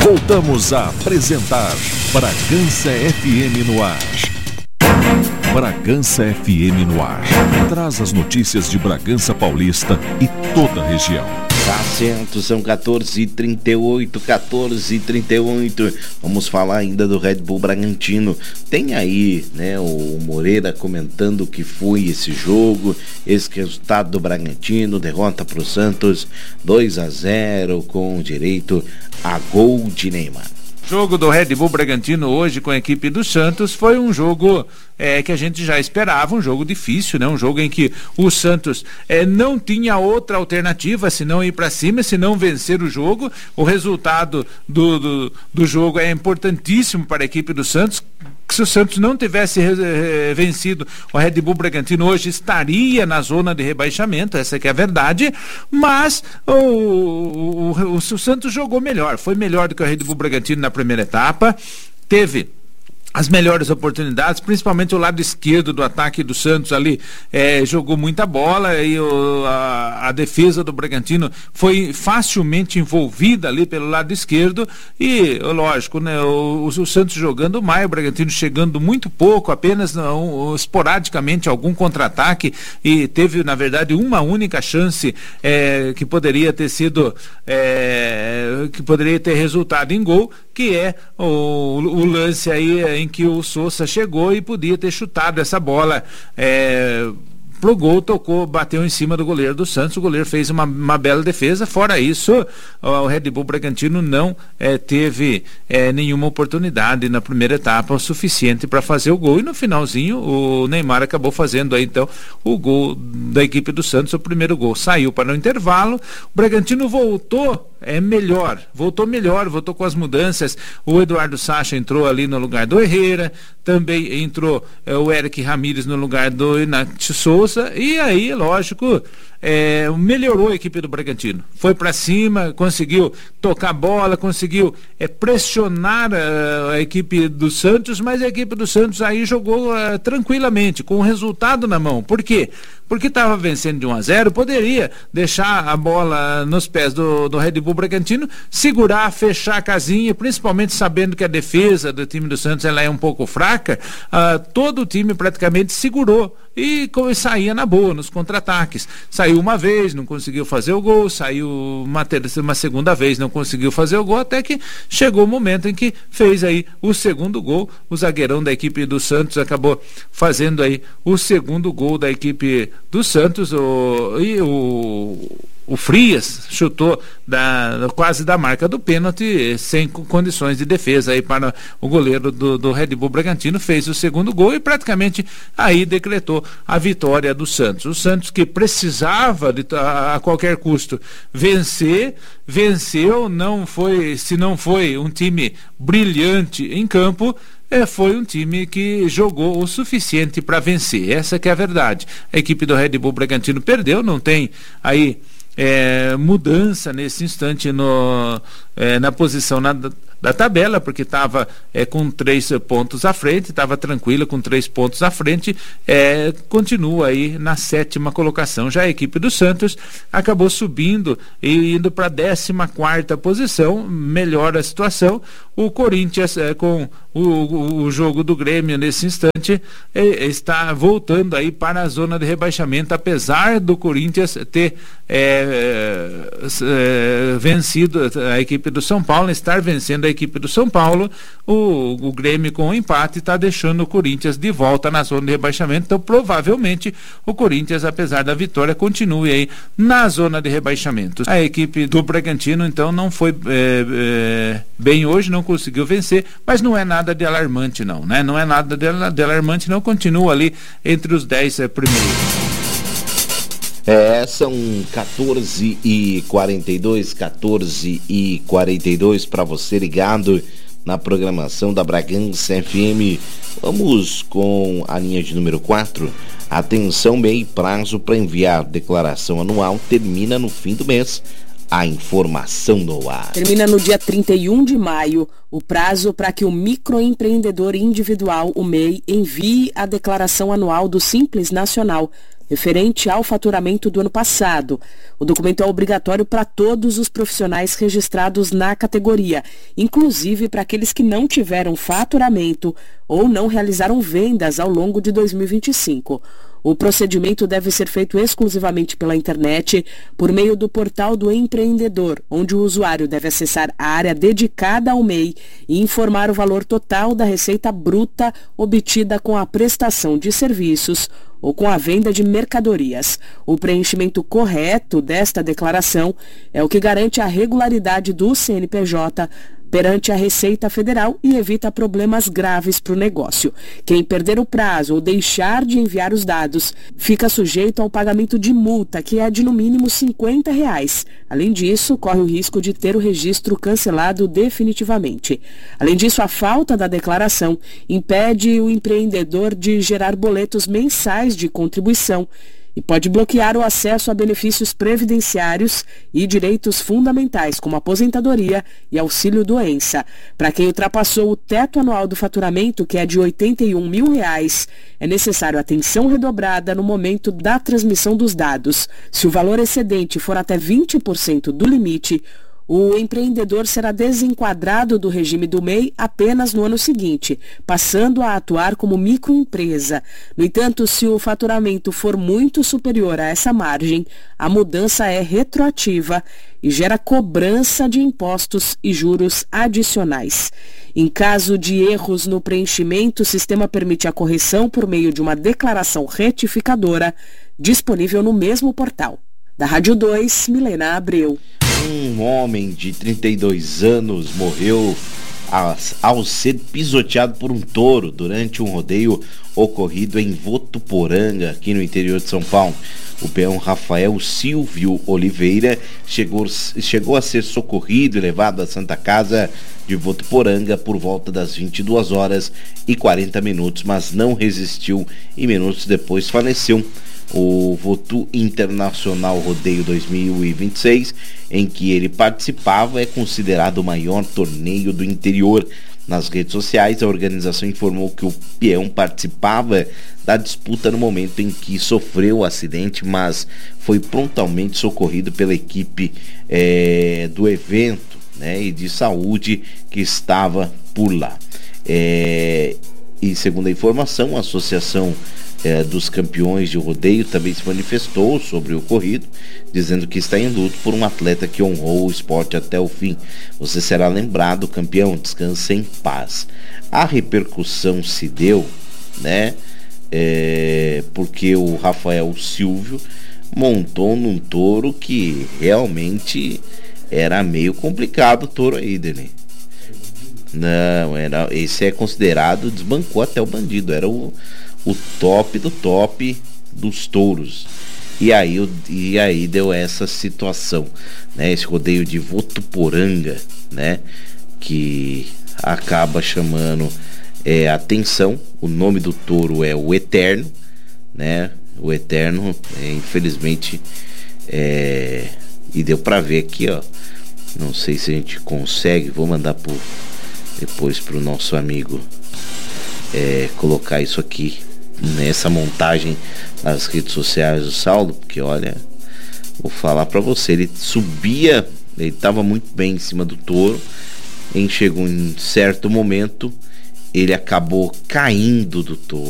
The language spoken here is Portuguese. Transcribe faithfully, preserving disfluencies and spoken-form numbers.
Voltamos a apresentar Bragança F M no ar. Bragança F M no ar. Traz as notícias de Bragança Paulista e toda a região. Tá certo, são quatorze e trinta e oito, quatorze e trinta e oito. Vamos falar ainda do Red Bull Bragantino. Tem aí, né, o Moreira comentando que foi esse jogo, esse resultado do Bragantino, derrota para o Santos, dois a zero com direito a gol de Neymar. Jogo do Red Bull Bragantino hoje com a equipe do Santos foi um jogo é, que a gente já esperava, um jogo difícil, né? Um jogo em que o Santos é, não tinha outra alternativa senão ir para cima, senão vencer o jogo. O resultado do, do, do jogo é importantíssimo para a equipe do Santos. Se o Santos não tivesse eh, vencido o Red Bull Bragantino hoje estaria na zona de rebaixamento, essa que é a verdade, mas o, o, o, o Santos jogou melhor, foi melhor do que o Red Bull Bragantino na primeira etapa, teve as melhores oportunidades, principalmente o lado esquerdo do ataque do Santos ali, é, jogou muita bola e o, a, a defesa do Bragantino foi facilmente envolvida ali pelo lado esquerdo e, lógico, né, o, o Santos jogando mais, o Bragantino chegando muito pouco, apenas não, esporadicamente algum contra-ataque e teve, na verdade, uma única chance é, que poderia ter sido é, que poderia ter resultado em gol, que é o, o lance aí em que o Sousa chegou e podia ter chutado essa bola é, pro gol, tocou, bateu em cima do goleiro do Santos, o goleiro fez uma, uma bela defesa. Fora isso, o Red Bull Bragantino não é, teve é, nenhuma oportunidade na primeira etapa o suficiente para fazer o gol, e no finalzinho o Neymar acabou fazendo aí então o gol da equipe do Santos, o primeiro gol. Saiu para o intervalo, o Bragantino voltou é melhor, voltou melhor, voltou com as mudanças. O Eduardo Sacha entrou ali no lugar do Herrera, também entrou é, o Eric Ramírez no lugar do Inácio Souza, e aí, lógico, é, melhorou a equipe do Bragantino, foi para cima, conseguiu tocar bola, conseguiu é, pressionar a, a equipe do Santos, mas a equipe do Santos aí jogou uh, tranquilamente, com o resultado na mão. Por quê? Porque estava vencendo de um a zero, poderia deixar a bola nos pés do, do Red Bull Bragantino, segurar, fechar a casinha, principalmente sabendo que a defesa do time do Santos ela é um pouco fraca, uh, todo o time praticamente segurou e como, saía na boa nos contra-ataques. Saiu uma vez, não conseguiu fazer o gol, saiu uma, terceira, uma segunda vez, não conseguiu fazer o gol, até que chegou o momento em que fez aí o segundo gol. O zagueirão da equipe do Santos acabou fazendo aí o segundo gol da equipe do Santos, o, e o O Frias chutou da, quase da marca do pênalti, sem condições de defesa aí para o goleiro do, do Red Bull Bragantino, fez o segundo gol e praticamente aí decretou a vitória do Santos. O Santos, que precisava de, a, a qualquer custo vencer, venceu, não foi, se não foi um time brilhante em campo, É, foi um time que jogou o suficiente para vencer, essa que é a verdade. A equipe do Red Bull Bragantino perdeu, não tem aí é, mudança nesse instante no, é, na posição na, da tabela, porque estava é, com três pontos à frente, estava tranquila com três pontos à frente, é, continua aí na sétima colocação. Já a equipe do Santos acabou subindo e indo para a décima quarta posição, melhora a situação. O Corinthians, é, com o, o, o jogo do Grêmio nesse instante, é, está voltando aí para a zona de rebaixamento, apesar do Corinthians ter é, é, vencido a equipe do São Paulo, estar vencendo a equipe do São Paulo. O, o Grêmio, com o empate, está deixando o Corinthians de volta na zona de rebaixamento. Então, provavelmente, o Corinthians, apesar da vitória, continue aí na zona de rebaixamento. A equipe do Bragantino, então, não foi é, é, bem hoje, não conseguiu vencer, mas não é nada de alarmante não, né? Não é nada de, de alarmante não, continua ali entre os dez é, primeiros. É, são quatorze e quarenta e dois, quatorze e quarenta e dois para você ligado na programação da Bragança F M. Vamos com a linha de número quatro. Atenção, meio prazo para enviar declaração anual termina no fim do mês. A informação no ar. Termina no dia trinta e um de maio o prazo para que o microempreendedor individual, o M E I, envie a declaração anual do Simples Nacional. referente ao faturamento do ano passado. O documento é obrigatório para todos os profissionais registrados na categoria, inclusive para aqueles que não tiveram faturamento ou não realizaram vendas ao longo de dois mil e vinte e cinco. O procedimento deve ser feito exclusivamente pela internet, por meio do portal do empreendedor, onde o usuário deve acessar a área dedicada ao M E I e informar o valor total da receita bruta obtida com a prestação de serviços ou com a venda de mercadorias. O preenchimento correto desta declaração é o que garante a regularidade do C N P J perante a Receita Federal e evita problemas graves para o negócio. Quem perder o prazo ou deixar de enviar os dados fica sujeito ao pagamento de multa, que é de no mínimo cinquenta reais. Além disso, corre o risco de ter o registro cancelado definitivamente. Além disso, a falta da declaração impede o empreendedor de gerar boletos mensais de contribuição e pode bloquear o acesso a benefícios previdenciários e direitos fundamentais, como aposentadoria e auxílio-doença. Para quem ultrapassou o teto anual do faturamento, que é de oitenta e um mil reais, é necessário atenção redobrada no momento da transmissão dos dados. Se o valor excedente for até vinte por cento do limite, o empreendedor será desenquadrado do regime do M E I apenas no ano seguinte, passando a atuar como microempresa. No entanto, se o faturamento for muito superior a essa margem, a mudança é retroativa e gera cobrança de impostos e juros adicionais. Em caso de erros no preenchimento, o sistema permite a correção por meio de uma declaração retificadora disponível no mesmo portal. Da Rádio dois, Milena Abreu. Um homem de trinta e dois anos morreu ao ser pisoteado por um touro durante um rodeio ocorrido em Votuporanga, aqui no interior de São Paulo. O peão Rafael Silvio Oliveira chegou, chegou a ser socorrido e levado à Santa Casa de Votuporanga por volta das vinte e duas horas e quarenta minutos, mas não resistiu e minutos depois faleceu. O Votu Internacional Rodeio dois mil e vinte e seis, em que ele participava, é considerado o maior torneio do interior. Nas redes sociais, a organização informou que o peão participava da disputa no momento em que sofreu o acidente, mas foi prontamente socorrido pela equipe é, do evento, né, e de saúde que estava por lá. É, e segundo a informação, a Associação É, dos campeões de rodeio também se manifestou sobre o ocorrido, dizendo que está em luto por um atleta que honrou o esporte até o fim. Você será lembrado, campeão, descanse em paz. A repercussão se deu, né, é, porque o Rafael Silvio montou num touro que realmente era meio complicado o touro aí, Dene. Não, era, esse é considerado, desbancou até o bandido, era o o top do top dos touros. E aí, e aí deu essa situação, né? Esse rodeio de Votuporanga, né? Que acaba chamando é, atenção. O nome do touro é o Eterno, né? O Eterno, é, infelizmente, é, e deu pra ver aqui, ó. Não sei se a gente consegue, vou mandar por, depois pro nosso amigo é, colocar isso aqui nessa montagem nas redes sociais do Saulo, porque olha, vou falar pra você, ele subia, ele tava muito bem em cima do touro, e chegou em certo momento, ele acabou caindo do touro.